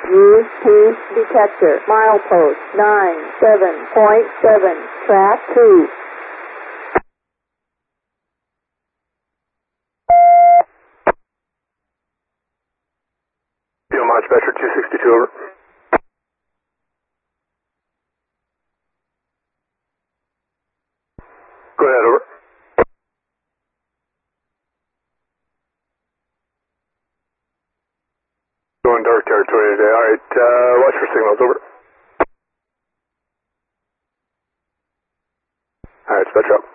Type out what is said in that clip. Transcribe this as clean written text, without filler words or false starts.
UP detector. Milepost 97.7. Track 2. Dispatcher 262, over. Go ahead, over. Going dark territory today. All right, watch for signals, over. All right, dispatcher up.